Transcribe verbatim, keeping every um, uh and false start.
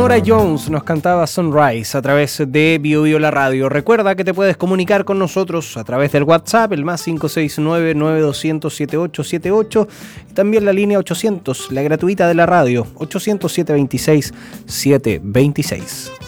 Nora Jones nos cantaba Sunrise a través de Bio Bio La Radio. Recuerda que te puedes comunicar con nosotros a través del WhatsApp, el más cinco seis nueve, nueve dos cero cero, siete ocho siete ocho, y también la línea ochocientos, la gratuita de la radio, ochocientos, siete dos seis, siete dos seis.